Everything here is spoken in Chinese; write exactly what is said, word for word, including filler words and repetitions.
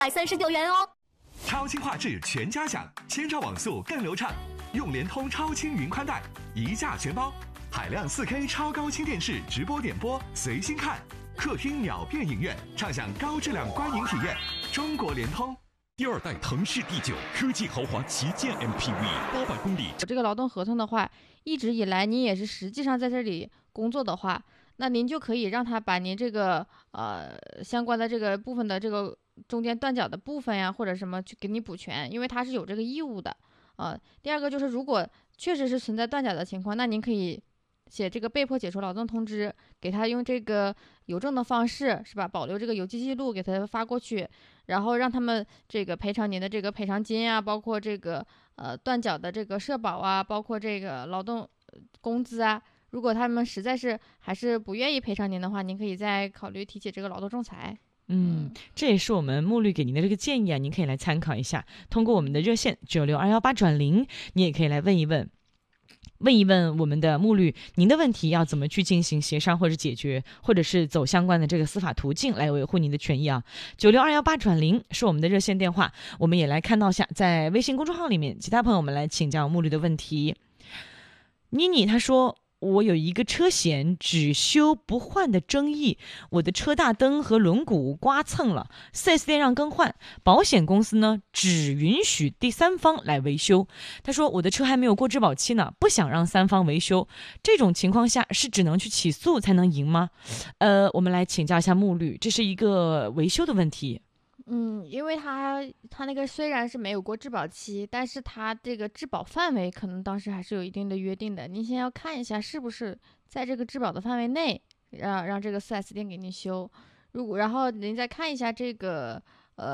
百三十九元哦。 超轻画质全家享，千兆网速更流畅，用联通超轻云宽带，一价全包。海量 四K 超高清电视直播点播，随心看。客厅秒变影院，畅享高质量观影体验。中国联通。 第二代腾势 D 九科技豪华旗舰 M P V， 八百公里。 这个劳动合同的话，一直以来您也是实际上在这里工作的话，那您就可以让他把您这个呃相关的这个部分的这个中间断缴的部分呀，或者什么去给你补全，因为他是有这个义务的。呃，第二个就是如果确实是存在断缴的情况，那您可以写这个被迫解除劳动通知，给他用这个邮政的方式是吧，保留这个邮寄记录给他发过去，然后让他们这个赔偿您的这个赔偿金啊，包括这个呃断缴的这个社保啊，包括这个劳动工资啊。如果他们实在是还是不愿意赔偿您的话，您可以再考虑提起这个劳动仲裁。 嗯，这也是我们穆律给您的这个建议啊，您可以来参考一下。通过我们的热线九六二幺八转零，你也可以来问一问。问一问我们的穆律，您的问题要怎么去进行协商或者解决，或者是走相关的这个司法途径来维护您的权益啊。九六二幺八转零是我们的热线电话，我们也来看到下在微信公众号里面，其他朋友们来请教穆律的问题。妮妮她说，我有一个车险只修不换的争议，我的车大灯和轮毂刮蹭了， 四 S 店让更换，保险公司呢只允许第三方来维修。他说我的车还没有过质保期呢，不想让三方维修，这种情况下是只能去起诉才能赢吗？呃，我们来请教一下穆律，这是一个维修的问题。 嗯，因为他他那个虽然是没有过质保期，但是他这个质保范围可能当时还是有一定的约定的。您先要看一下是不是在这个质保的范围内，让让这个 四 S 店给您修。如果然后您再看一下这个